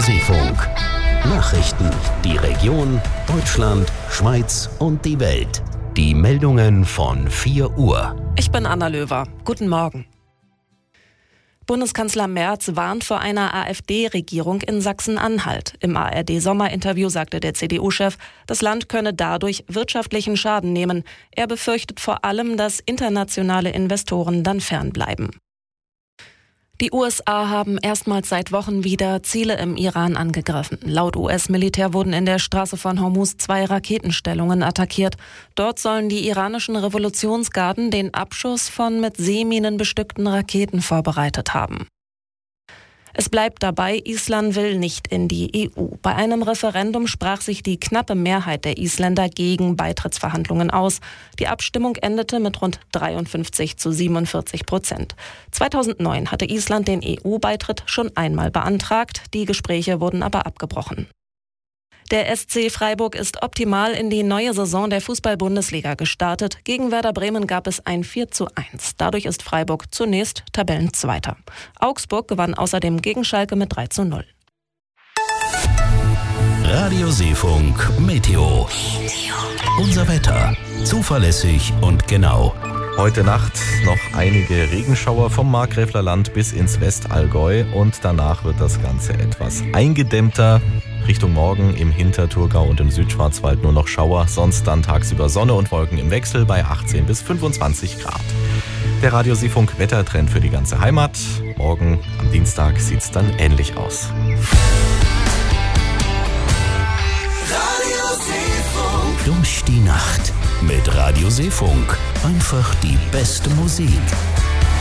Seefunk. Nachrichten, die Region, Deutschland, Schweiz und die Welt. Die Meldungen von 4 Uhr. Ich bin Anna Löwer. Guten Morgen. Bundeskanzler Merz warnt vor einer AfD-Regierung in Sachsen-Anhalt. Im ARD-Sommerinterview sagte der CDU-Chef, das Land könne dadurch wirtschaftlichen Schaden nehmen. Er befürchtet vor allem, dass internationale Investoren dann fernbleiben. Die USA haben erstmals seit Wochen wieder Ziele im Iran angegriffen. Laut US-Militär wurden in der Straße von Hormuz 2 Raketenstellungen attackiert. Dort sollen die iranischen Revolutionsgarden den Abschuss von mit Seeminen bestückten Raketen vorbereitet haben. Es bleibt dabei, Island will nicht in die EU. Bei einem Referendum sprach sich die knappe Mehrheit der Isländer gegen Beitrittsverhandlungen aus. Die Abstimmung endete mit rund 53-47%. 2009 hatte Island den EU-Beitritt schon einmal beantragt. Die Gespräche wurden aber abgebrochen. Der SC Freiburg ist optimal in die neue Saison der Fußball-Bundesliga gestartet. Gegen Werder Bremen gab es ein 4:1. Dadurch ist Freiburg zunächst Tabellenzweiter. Augsburg gewann außerdem gegen Schalke mit 3:0. Radio Seefunk Meteo. Unser Wetter. Zuverlässig und genau. Heute Nacht noch einige Regenschauer vom Markgräflerland bis ins Westallgäu und danach wird das Ganze etwas eingedämmter. Richtung Morgen im Hinterthurgau und im Südschwarzwald nur noch Schauer, sonst dann tagsüber Sonne und Wolken im Wechsel bei 18 bis 25 Grad. Der Radio Seefunk Wettertrend für die ganze Heimat. Morgen am Dienstag sieht's dann ähnlich aus. Radio Seefunk. Durch die Nacht mit Radio Seefunk. Einfach die beste Musik.